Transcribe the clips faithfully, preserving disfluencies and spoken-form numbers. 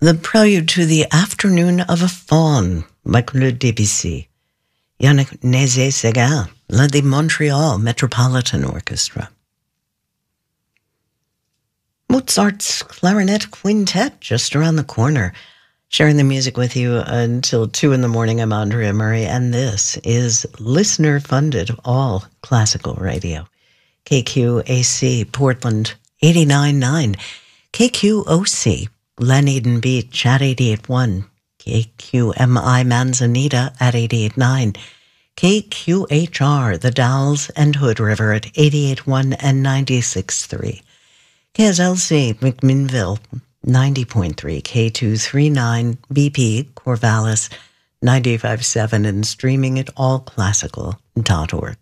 The prelude to the Afternoon of a Faun by Claude Debussy. Yannick Nézet-Séguin led the Montreal Metropolitan Orchestra. Mozart's Clarinet Quintet just around the corner. Sharing the music with you until two in the morning. I'm Andrea Murray, and this is listener-funded all classical radio. K Q A C Portland eighty-nine point nine, K Q O C Glen Beach at eighty-eight point one, K Q M I Manzanita at eighty-eight point nine, K Q H R The Dalles and Hood River at eighty-eight point one and ninety-six point three, K S L C McMinnville ninety point three, K two thirty-nine B P Corvallis ninety-five point seven, and streaming at all classical dot org.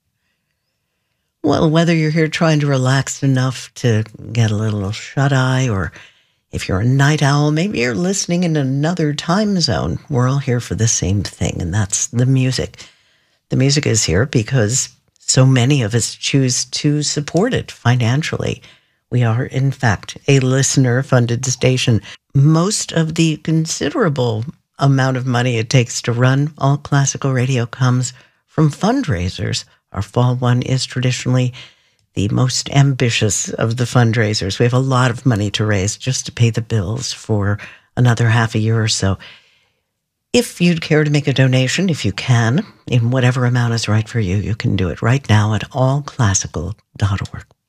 Well, whether you're here trying to relax enough to get a little shut-eye, or if you're a night owl, maybe you're listening in another time zone, we're all here for the same thing, and that's the music. The music is here because so many of us choose to support it financially. We are, in fact, a listener-funded station. Most of the considerable amount of money it takes to run all classical radio comes from fundraisers. Our fall one is traditionally the most ambitious of the fundraisers. We have a lot of money to raise just to pay the bills for another half a year or so. If you'd care to make a donation, if you can, in whatever amount is right for you, you can do it right now at all classical dot org.